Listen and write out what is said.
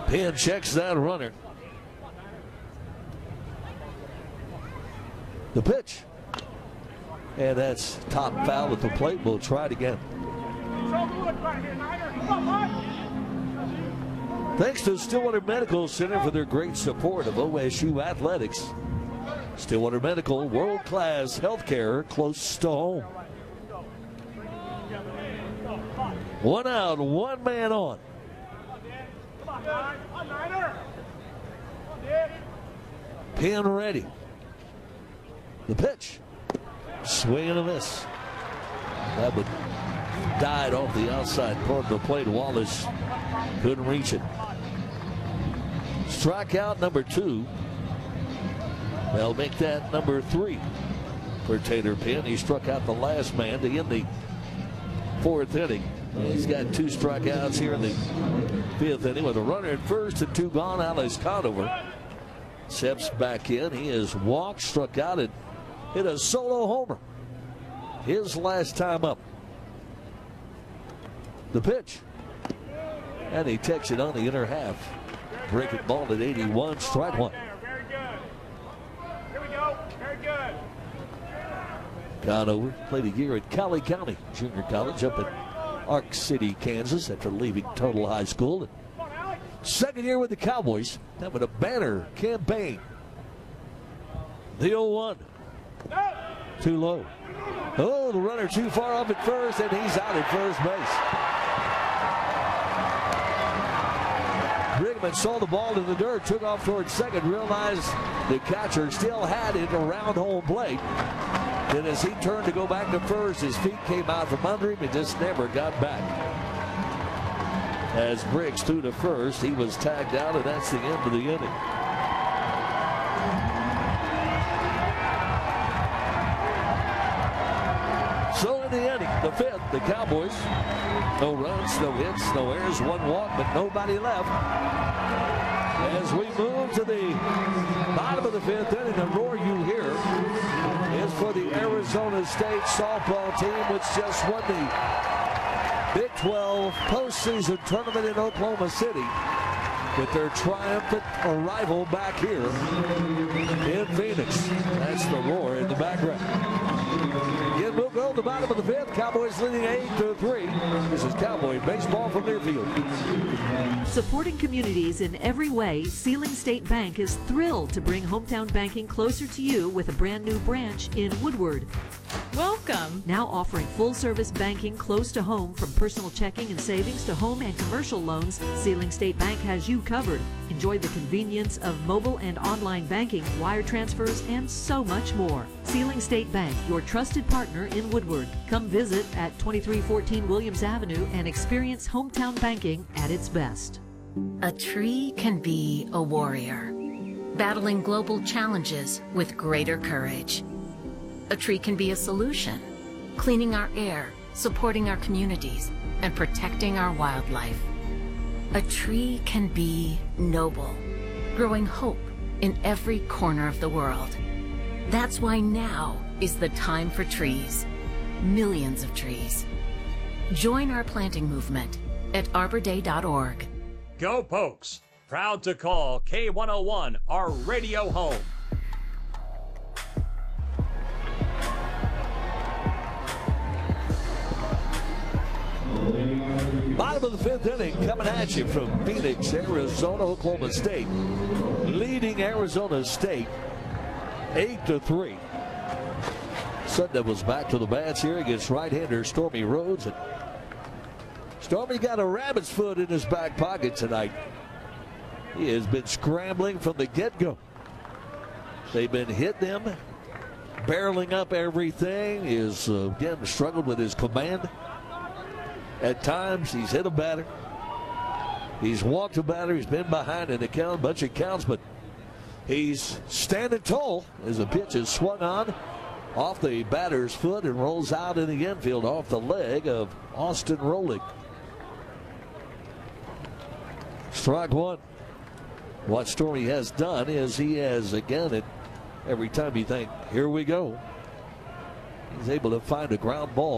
Penn checks that runner. The pitch. And that's top foul at the plate. We'll try it again. Thanks to Stillwater Medical Center for their great support of OSU athletics. Stillwater Medical, world-class healthcare close to home. One out, one man on. Penn ready. The pitch. Swing and a miss. That would died off the outside part of the plate. Wallace couldn't reach it. Strikeout number 2. They'll make that number 3 for Taylor Penn. He struck out the last man to end the 4th inning. He's got 2 strikeouts here in the 5th inning with a runner at first and 2 gone. Alex Conover steps back in. He has walked, struck out, and hit a solo homer. His last time up. The pitch. And he takes it on the inner half. Breaking ball at 81, strike 1. Very good. Here we go. Very good. Conover played a year at Cowley County Junior College up in Ark City, Kansas after leaving Total High School. Second year with the Cowboys. That was a banner campaign. The 0-1. Too low. Oh, the runner too far off at first, and he's out at first base. Brigman saw the ball in the dirt, took off towards second, realized the catcher still had it around home plate. Then as he turned to go back to first, his feet came out from under him and just never got back. As Briggs threw to first, he was tagged out, and that's the end of the inning. So in the inning, the 5th, the Cowboys, no runs, no hits, no errors, 1 walk, but nobody left. As we move to the bottom of the 5th inning, the roar you hear is for the Arizona State softball team, which just won the Big 12 postseason tournament in Oklahoma City with their triumphant arrival back here in Phoenix. That's the roar in the background. Again, we'll go to the bottom of the 5th. Cowboys leading 8-3. This is Cowboy baseball from Learfield. Supporting communities in every way, Sealing State Bank is thrilled to bring hometown banking closer to you with a brand new branch in Woodward. Welcome. Now offering full-service banking close to home, from personal checking and savings to home and commercial loans, Sealing State Bank has you covered. Enjoy the convenience of mobile and online banking, wire transfers, and so much more. Sealing State Bank, your trusted partner in Woodward. Come visit at 2314 Williams Avenue and experience hometown banking at its best. A tree can be a warrior, battling global challenges with greater courage. A tree can be a solution, cleaning our air, supporting our communities, and protecting our wildlife. A tree can be noble, growing hope in every corner of the world. That's why now is the time for trees, millions of trees. Join our planting movement at arborday.org. Go Pokes! Proud to call K101 our radio home. Bottom of the 5th inning, coming at you from Phoenix, Arizona, Oklahoma State. Leading Arizona State 8-3. Sutton was back to the bats here against right-hander Stormy Rhodes. And Stormy got a rabbit's foot in his back pocket tonight. He has been scrambling from the get-go. They've been hitting him, barreling up everything. He has, again, struggled with his command. At times, he's hit a batter. He's walked a batter. He's been behind in a bunch of counts, but he's standing tall as the pitch is swung on off the batter's foot and rolls out in the infield off the leg of Austin Rolick. Strike 1. What Stormy has done is he has, again, at every time you think, here we go, he's able to find a ground ball